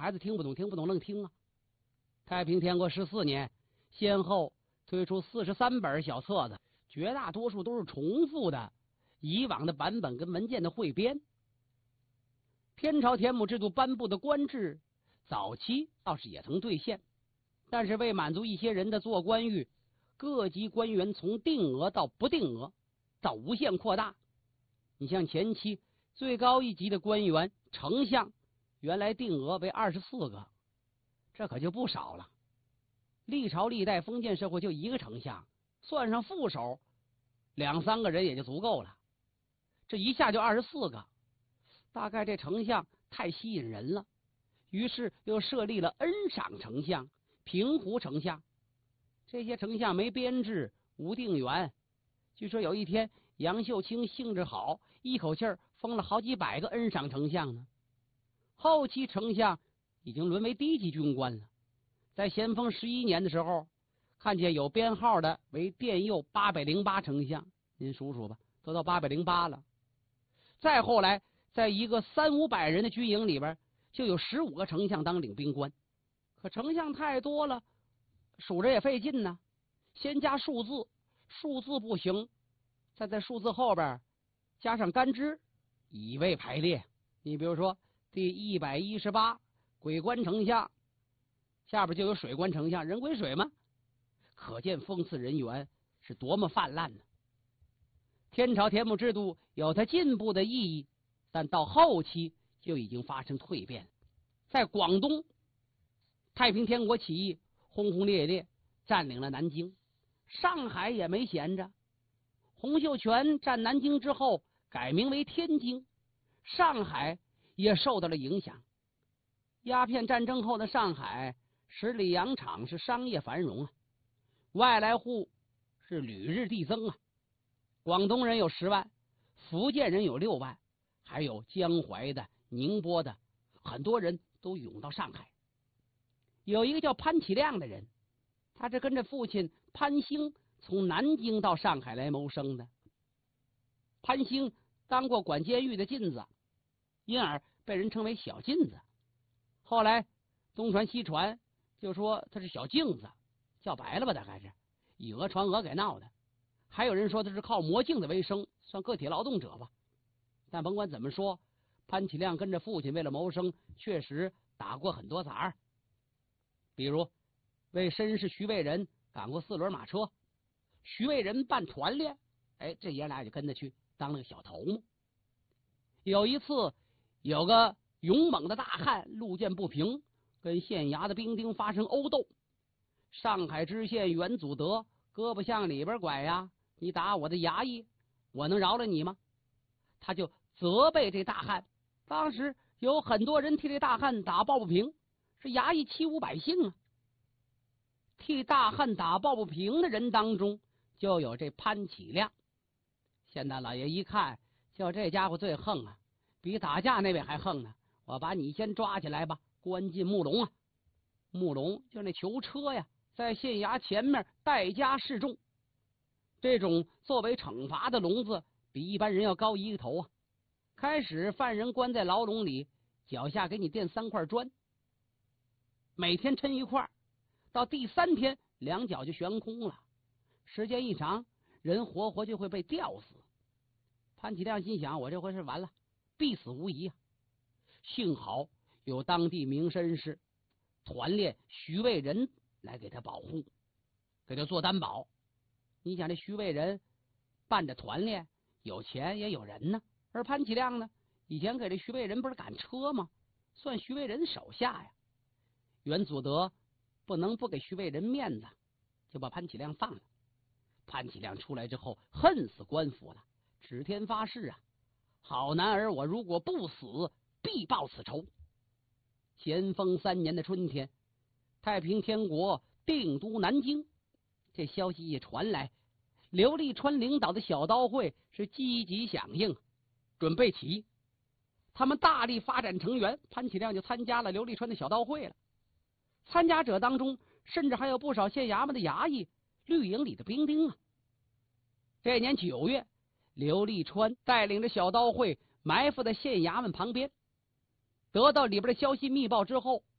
孩子听不懂，愣听啊。太平天国14年，先后推出43本小册子，绝大多数都是重复的以往的版本跟文件的汇编。天朝田亩制度颁布的官制，早期倒是也曾兑现，但是为满足一些人的做官欲，各级官员从定额到不定额，到无限扩大。你像前期最高一级的官员丞相，原来定额为24个，这可就不少了。历朝历代封建社会就一个丞相，算上副手2、3个人也就足够了，这一下就24个，大概这丞相太吸引人了，于是又设立了恩赏丞相、平湖丞相。这些丞相没编制，无定员。据说有一天杨秀清兴致好，一口气封了好几百个恩赏丞相呢。后期丞相已经沦为低级军官了。在咸丰11年的时候，看见有编号的为殿右808丞相，您数数吧，都到808了。再后来，在一个300、500人的军营里边，就有15个丞相当领兵官。可丞相太多了，数着也费劲呢。先加数字，数字不行，再在数字后边加上干支，以位排列。你比如说第118鬼官丞相，下边就有水官丞相，人归水嘛。可见封赐人员是多么泛滥呢。天朝田亩制度有它进步的意义，但到后期就已经发生蜕变。在广东，太平天国起义轰轰烈烈占领了南京，上海也没闲着。洪秀全占南京之后改名为天津，上海也受到了影响。鸦片战争后的上海，十里洋场是商业繁荣啊，外来户是屡日递增啊。广东人有10万，福建人有6万，还有江淮的、宁波的，很多人都涌到上海。有一个叫潘启亮的人，他是跟着父亲潘兴从南京到上海来谋生的。潘兴当过管监狱的禁子，因而被人称为小禁子。后来东传西传，就说他是小镜子，叫白了吧，大概是以讹传讹给闹的。还有人说他是靠磨镜子为生，算个体劳动者吧。但甭管怎么说，潘启亮跟着父亲为了谋生，确实打过很多杂，比如为绅士徐渭人赶过4轮马车，徐渭人办团练，这爷俩就跟着去当了个小头目。有一次，有个勇猛的大汉路见不平，跟县衙的兵丁发生殴斗。上海知县袁祖德胳膊向里边拐呀，你打我的衙役，我能饶了你吗？他就责备这大汉。当时有很多人替这大汉打抱不平，是衙役欺侮百姓啊。替大汉打抱不平的人当中，就有这潘启亮。县大老爷一看，就这家伙最横啊，比打架那位还横呢。我把你先抓起来吧，关进木笼啊。木笼就那囚车呀，在县衙前面待加示众。这种作为惩罚的笼子比一般人要高1个头啊。开始犯人关在牢笼里，脚下给你垫3块砖，每天抻1块，到第3天2脚就悬空了。时间一长，人活活就会被吊死。潘启亮心想，我这回是完了，必死无疑啊。幸好有当地名绅士团练徐渭人来给他保护，给他做担保。你想这徐渭人办着团练，有钱也有人呢，而潘启亮呢，以前给这徐渭人不是赶车吗？算徐渭人手下呀。袁祖德不能不给徐渭人面子，就把潘启亮放了。潘启亮出来之后，恨死官府了，指天发誓啊，好男儿，我如果不死，必报此仇。咸丰3年的春天，太平天国定都南京，这消息一传来，刘立川领导的小刀会是积极响应，准备起义。他们大力发展成员，潘启亮就参加了刘立川的小刀会了。参加者当中，甚至还有不少县衙门的衙役、绿营里的兵丁啊。这年9月，刘立川带领着小刀会埋伏在县衙门旁边。得到里边的消息密报之后，